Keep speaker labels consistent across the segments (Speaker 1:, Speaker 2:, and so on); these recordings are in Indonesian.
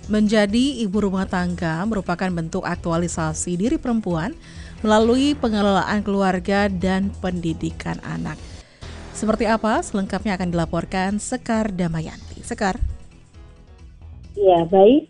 Speaker 1: Menjadi ibu rumah tangga merupakan bentuk aktualisasi diri perempuan melalui pengelolaan keluarga dan pendidikan anak. Seperti apa? Selengkapnya akan dilaporkan Sekar Damayanti. Sekar.
Speaker 2: Ya, baik.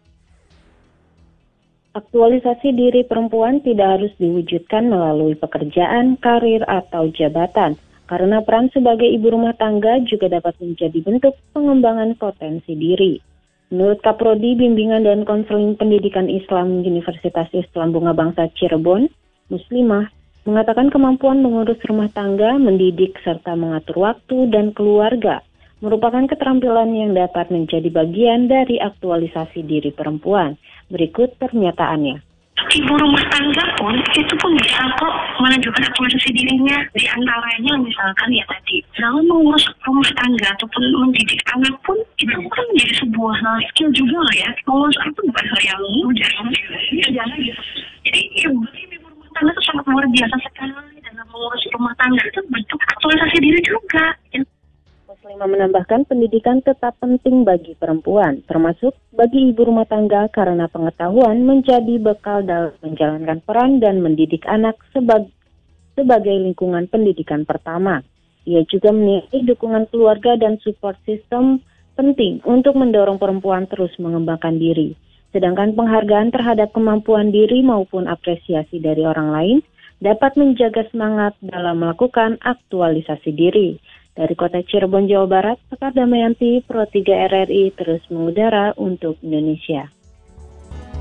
Speaker 2: Aktualisasi diri perempuan tidak harus diwujudkan melalui pekerjaan, karir, atau jabatan, karena peran sebagai ibu rumah tangga juga dapat menjadi bentuk pengembangan potensi diri. Menurut Kaprodi Bimbingan dan Konseling Pendidikan Islam Universitas Islam Bunga Bangsa Cirebon, Muslimah, mengatakan kemampuan mengurus rumah tangga, mendidik, serta mengatur waktu dan keluarga merupakan keterampilan yang dapat menjadi bagian dari aktualisasi diri perempuan. Berikut pernyataannya.
Speaker 3: Ibu rumah tangga pun itu pun bisa kok menunjukkan aktualisasi dirinya. Di antaranya misalkan ya tadi, dalam mengurus rumah tangga ataupun mendidik anak pun itu kan menjadi sebuah skill juga lah ya. Mengurus anak itu bukan hal yang mudah. Jadi ibu rumah tangga itu sangat luar biasa sekali dalam mengurus rumah tangga, itu bentuk aktualisasi diri juga.
Speaker 2: Muslimah menambahkan pendidikan tetap penting bagi perempuan, termasuk bagi ibu rumah tangga karena pengetahuan menjadi bekal dalam menjalankan peran dan mendidik anak sebagai lingkungan pendidikan pertama. Ia juga menilai dukungan keluarga dan support system penting untuk mendorong perempuan terus mengembangkan diri. Sedangkan penghargaan terhadap kemampuan diri maupun apresiasi dari orang lain dapat menjaga semangat dalam melakukan aktualisasi diri. Dari kota Cirebon, Jawa Barat, Sekar Damayanti, Pro 3 RRI terus mengudara untuk Indonesia.